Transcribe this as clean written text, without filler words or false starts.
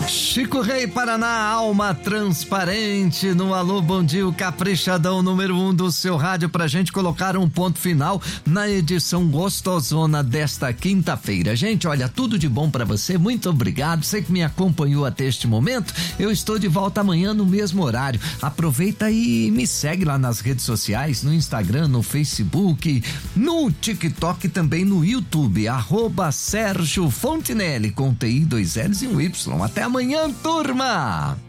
Chico Rei, Paraná, alma transparente, no Alô Bom Dia, o caprichadão número 1 do seu rádio, pra gente colocar um ponto final na edição gostosona desta quinta-feira. Gente, olha, tudo de bom pra você, muito obrigado, você que me acompanhou até este momento, eu estou de volta amanhã no mesmo horário. Aproveita e me segue lá nas redes sociais, no Instagram, no Facebook, no TikTok e também no YouTube, @Sérgio Fontinelli, com TI, 2 L's e um Y. Até amanhã, turma!